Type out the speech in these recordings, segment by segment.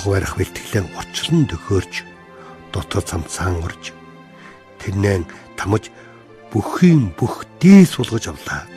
барих бэлтгэлэн урчлан төхөөрч дотор цамцаан урж тэрнээ тамаж бүхийн бүх дээс сулгаж авлаа.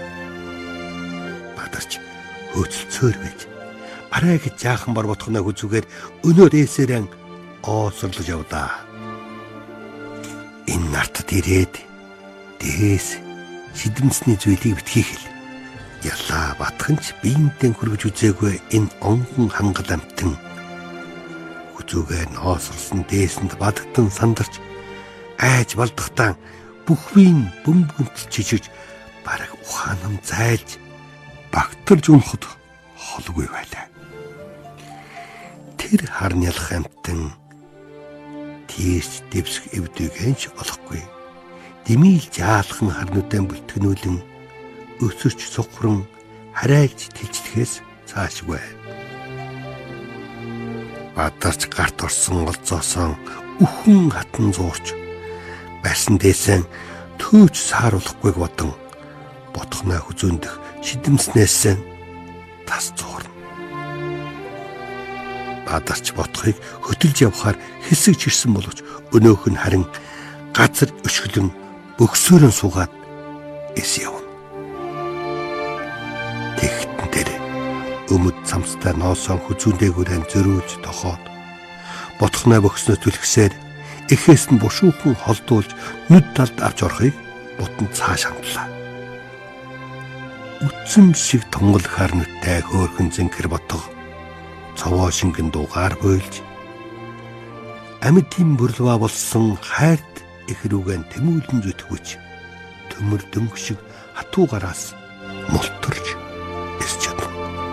Бадарч хөөцөлцөөр байж арай гэж жаахан бар ботхоноо хүзүүгээр өнөө дээсээрэн оосрлож явлаа. Энэ нартад ирээд дээс шидэмсний зүйлийг битгий хэл. Ялла батханч биентэй хүргэж үзээгүй энэ онгон хангал амтэн хүзүүгээр ноосорсон дээсэнд бадагтан сандарч айж балдахтаа бүхвийн бөмбөгөнтөл чижиж бараг ухаанам зайлж багтарж унахад холгүй байлаа. Тэр харн ялах амтэн тийш дэвсэх эвдэгэнч олохгүй. Димийл жаалхан харнуудаа бүлтгэнүүлэн өсөрч сухран харайлж тэлжлэхээс цаашгүй. Бадарч гарт орсон олзоосон үхэн хатан зуурч барьсан дээсэн төөж сааруулахгүйг бодон ботхноо хүзөөндөх шидэмснээс тас зуурна. Бадарч ботхыг хөтөлж явхаар хэсэг чирсэн боловч өнөөх нь харин газар өшгөлөн бөксөөрөн суугаад эс явна. Тэгтэн дээр өмд цамцтай ноосоо хүзүүндээгүүрэн зөрүүлж тохоод ботхноо бөкснөө түлхсээр эхээс нь бушуухан холдуулж нүд талд авч орохыг бутан цааш хандлаа. Үтсэн шиг тонгол харнуттай хөөрхөн зинхэр ботго цовоо шингэн дуугаар бойлж амьтын бүрлва болсон хайрт их рүүгэн тэмүүлэн зүтгүүч төмөр дөнгө шиг хатуугараас мултарч эсч чадна.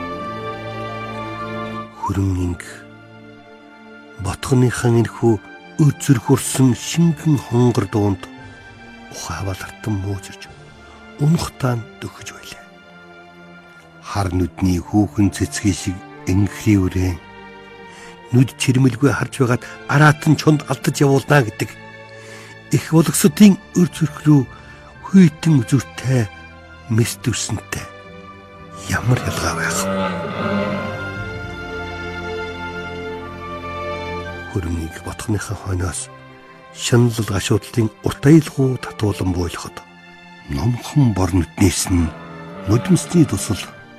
Хөрөн инг ботхоныхан энхүү өзөр хурсан шингэн хонгор дуунд ухаавал артан муужирч унахтаа дөхөж байлаа. Хар нүдний хүүхэн цэцгийн шиг энхриүрэн нүд чирмэлгүй харж байгаад араатан чонд алдаж явуулнаа гэдэг их болгосодын өр зүрх рүү хүйтэн үзүүртэй мэстүрсэнтэй ямар ялгаа байх вэ? Хөрөнийг ботхоныхаа хойноос шаналл гашуудлын урт аялгуу татуулан буйлахад номхон бор нүднээс нь нүдмсний тусал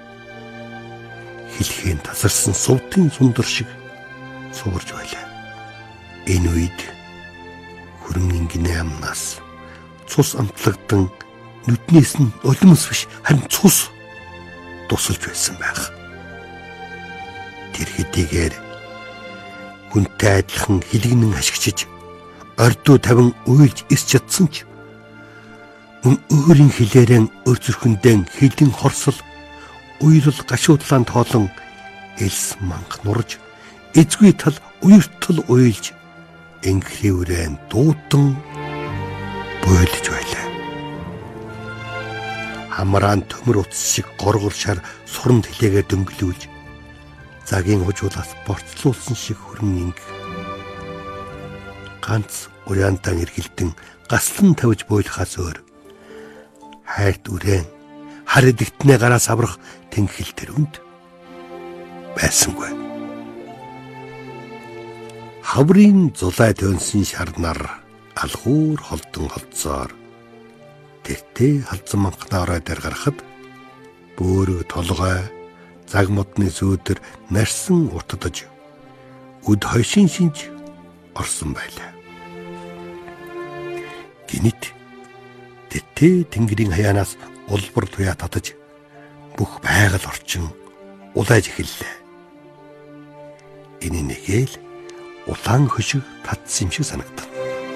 хэлхийн тасарсан сувдын сундар шиг суурж байлаа. Энэ үед хөрөнгөний гинэ амнаас цус амтлагдан нүднээс нь улмс биш харин цус тусалж байсан байх. Тэр хэдийгээр хүнтэй адилхан хилэгнэн ашигчиж ордуу тавин уйлж ис чадсан ч өөрийн хилээрэн өр зүрхэндээ хилэн хорсол уйрал гашуудлаан тоолон элс манх нурж эзгүй тал уйртал уйлж энхриүрэн дуутан бойлж байлаа. Хамраан төмөр утас шиг горгор шар суранд хилээгээ дөнгөлүүлж загийн хужуулаас борцлуулсан шиг хөрөн инг ганц уяантан эргэлдэн гаслан тавьж бойлохаас өөр хайрт үрэн хар эдэгтнээ гараас аврах тэнхэл тэрүнд байсангүй. Хаврын зулай төнсөн шарнаар алгуур холдон холцоор тэртээ халзан манхнаараа дээр гарахад бөөрөг толгой заг модны сүүдэр нарсан уртдаж үд хойшин шинж орсон байлаа. Гинэт тэртээ тэнгэрийн хаяанаас улбар туяа татаж бүх байгаль орчин улайж эхэллээ. Энэ нэгээл улаан хөшиг татсан юм шиг санагдав.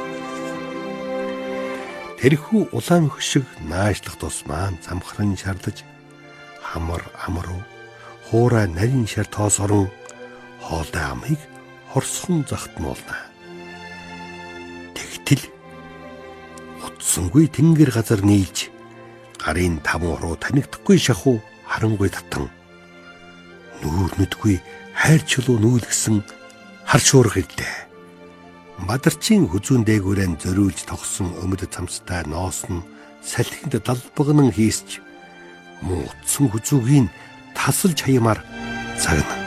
Тэрхүү улаан хөшиг наашлах тусмаа замхран шарлаж хамар амруу хуурай нарийн шар тоос орон хоолой амыг хорсхон захтмуулна. Тэгтэл утсангүй тэнгэр газар нийлж гарын таван руу танигдахгүй шахуу харангүй татан нүүр нүдгүй хайр чулуу нүүлгсэн хар шуурх ирлээ. Мадарчин хүзүүн дээгүүрэн зөрүүлж тогсон өмд цамцтай ноос нь салхинд далбагнан хийсч муу утсан хүзүүгийн тасалж хаямаар цагна.